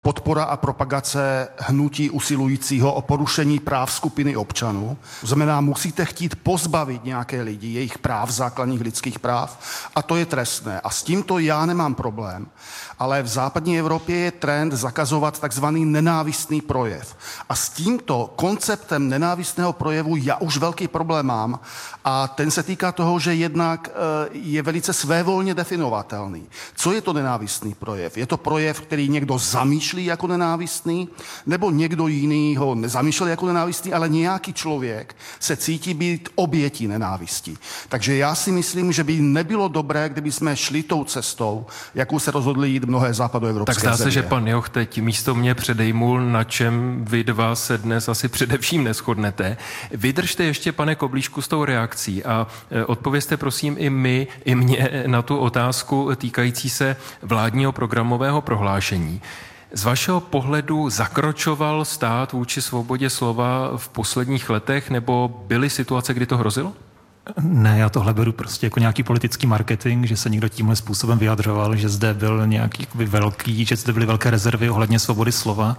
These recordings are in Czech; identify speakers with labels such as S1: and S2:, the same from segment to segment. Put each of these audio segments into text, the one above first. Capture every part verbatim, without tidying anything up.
S1: podpora a propagace hnutí usilujícího o porušení práv skupiny občanů. To znamená, musíte chtít pozbavit nějaké lidi jejich práv, základních lidských práv, a to je trestné. A s tímto já nemám problém. Ale v západní Evropě je trend zakazovat takzvaný nenávistný projev. A s tímto konceptem nenávistného projevu já už velký problém mám. A ten se týká toho, že jednak je velice svévolně definovatelný. Co je to nenávistný projev? Je to projev, který někdo zamýšlí jako nenávistný, nebo někdo jiný ho nezamýšlel jako nenávistný, ale nějaký člověk se cítí být obětí nenávisti. Takže já si myslím, že by nebylo dobré, kdyby jsme šli tou cestou, jakou se rozhodli jít mnohé západoevropské
S2: země. Tak zdá se,
S1: země.
S2: že pan Joch teď místo mě předejmul, na čem vy dva se dnes asi především neshodnete. Vydržte ještě, pane Koblíšku, s tou reakcí a odpovězte prosím i my, i mě na tu otázku týkající se vládního programového prohlášení. Z vašeho pohledu zakročoval stát vůči svobodě slova v posledních letech, nebo byly situace, kdy to hrozilo?
S3: Ne, já tohle beru prostě jako nějaký politický marketing, že se někdo tímhle způsobem vyjadřoval, že zde byl nějaký velký, že zde byly velké rezervy ohledně svobody slova.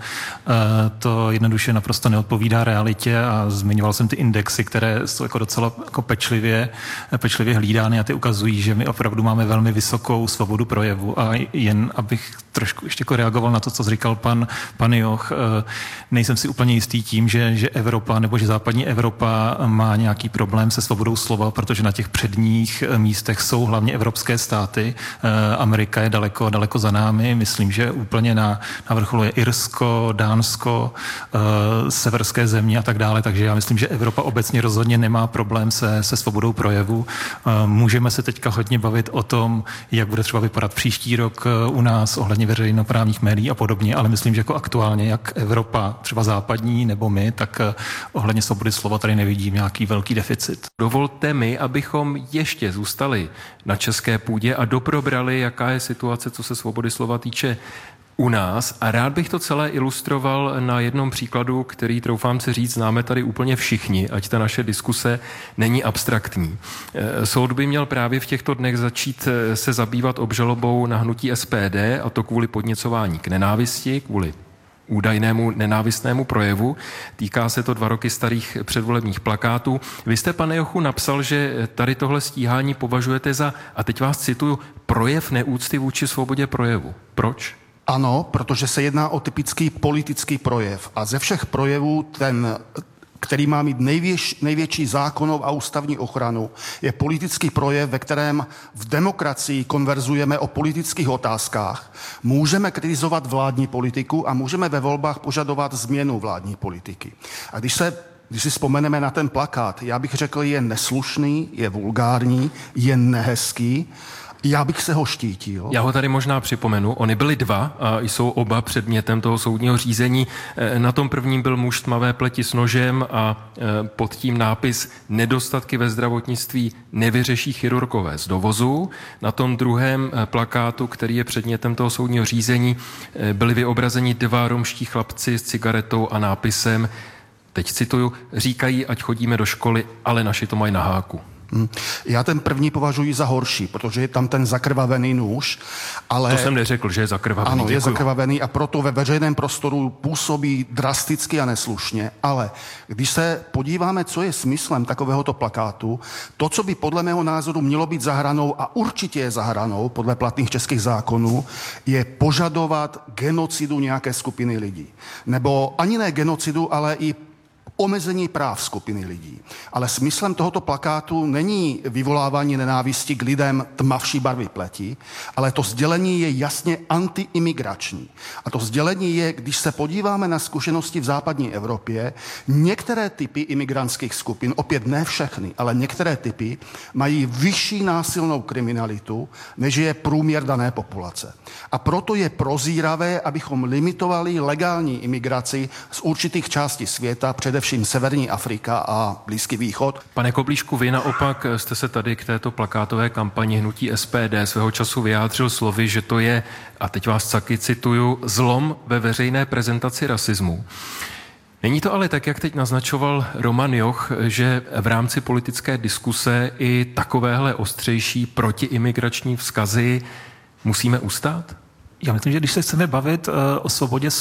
S3: E, to jednoduše naprosto neodpovídá realitě a zmiňoval jsem ty indexy, které jsou jako docela jako pečlivě, pečlivě hlídány a ty ukazují, že my opravdu máme velmi vysokou svobodu projevu. A jen abych trošku ještě jako reagoval na to, co říkal pan, pan Joch, e, nejsem si úplně jistý tím, že, že Evropa nebo že západní Evropa má nějaký problém se svobodou slova, protože na těch předních místech jsou hlavně evropské státy. Amerika je daleko, daleko za námi. Myslím, že úplně na, na vrcholu je Irsko, Dánsko, severské země a tak dále. Takže já myslím, že Evropa obecně rozhodně nemá problém se, se svobodou projevu. Můžeme se teďka hodně bavit o tom, jak bude třeba vypadat příští rok u nás ohledně veřejnoprávních médií a podobně, ale myslím, že jako aktuálně, jak Evropa, třeba západní nebo my, tak ohledně svobody slova tady nevidím nějaký velký deficit.
S2: Dovolte mi, abychom ještě zůstali na české půdě a doprobrali, jaká je situace, co se svobody slova týče u nás. A rád bych to celé ilustroval na jednom příkladu, který, troufám se říct, známe tady úplně všichni, ať ta naše diskuse není abstraktní. Soud by měl právě v těchto dnech začít se zabývat obžalobou na hnutí S P D, a to kvůli podněcování k nenávisti, kvůli údajnému nenávistnému projevu. Týká se to dva roky starých předvolebních plakátů. Vy jste, pane Jochu, napsal, že tady tohle stíhání považujete za, a teď vás cituju, projev neúcty vůči svobodě projevu. Proč?
S1: Ano, protože se jedná o typický politický projev. A ze všech projevů ten, který má mít největší, největší zákonnou a ústavní ochranu, je politický projev, ve kterém v demokracii konverzujeme o politických otázkách, můžeme kritizovat vládní politiku a můžeme ve volbách požadovat změnu vládní politiky. A když se Když si vzpomeneme na ten plakát, já bych řekl, je neslušný, je vulgární, je nehezký. Já bych se ho štítil.
S2: Já ho tady možná připomenu. Oni byli dva a jsou oba předmětem toho soudního řízení. Na tom prvním byl muž tmavé pleti s nožem a pod tím nápis Nedostatky ve zdravotnictví nevyřeší chirurgové z dovozu. Na tom druhém plakátu, který je předmětem toho soudního řízení, byli vyobrazeni dva romští chlapci s cigaretou a nápisem, teď cituju, říkají, ať chodíme do školy, ale naši to mají na háku.
S1: Já ten první považuji za horší, protože je tam ten zakrvavený nůž, ale...
S2: To jsem neřekl, že je zakrvavený.
S1: Ano,
S2: děkuju.
S1: je zakrvavený a proto ve veřejném prostoru působí drasticky a neslušně, ale když se podíváme, co je smyslem takovéhoto plakátu, to, co by podle mého názoru mělo být za hranou a určitě je za hranou podle platných českých zákonů, je požadovat genocidu nějaké skupiny lidí. Nebo ani ne genocidu, ale i omezení práv skupiny lidí. Ale smyslem tohoto plakátu není vyvolávání nenávisti k lidem tmavší barvy pleti, ale to sdělení je jasně antiimigrační. A to sdělení je, když se podíváme na zkušenosti v západní Evropě, některé typy imigrantských skupin, opět ne všechny, ale některé typy, mají vyšší násilnou kriminalitu, než je průměr dané populace. A proto je prozíravé, abychom limitovali legální imigraci z určitých částí světa, především Severní Afrika a Blízký východ.
S2: Pane Koblíšku, vy naopak jste se tady k této plakátové kampani hnutí S P D svého času vyjádřil slovy, že to je, a teď vás taky cituju, zlom ve veřejné prezentaci rasismu. Není to ale tak, jak teď naznačoval Roman Joch, že v rámci politické diskuse i takovéhle ostřejší protiimigrační vzkazy musíme ustát?
S3: Já myslím, že když se chceme bavit uh, o svobodě